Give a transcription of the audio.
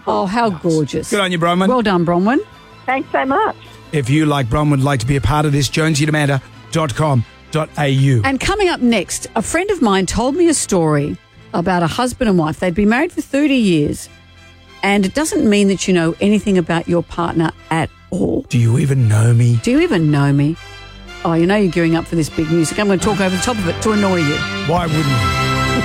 beautiful. Oh, how gorgeous. Good on you, Bronwyn. Well done, Bronwyn. Thanks so much. If you, like Bronwyn, would like to be a part of this, jonesyamanda.com.au. And coming up next, a friend of mine told me a story about a husband and wife. They'd been married for 30 years, and it doesn't mean that you know anything about your partner at all. Do you even know me? Do you even know me? Oh, you know you're gearing up for this big music. I'm going to talk over the top of it to annoy you. Why wouldn't you?